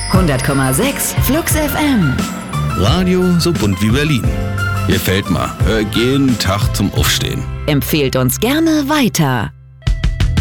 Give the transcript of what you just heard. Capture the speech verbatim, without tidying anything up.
hundert Komma sechs Flux F M. Radio so bunt wie Berlin. Gefällt mir. Hör jeden Tag zum Aufstehen. Empfehlt uns gerne weiter.